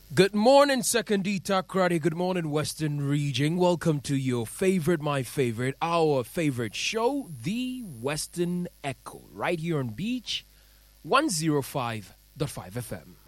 Good morning, Secondita Karate. Good morning, Western Region. Welcome to your favorite, my favorite, our favorite show, The Western Echo, right here on Beach 105.5 FM.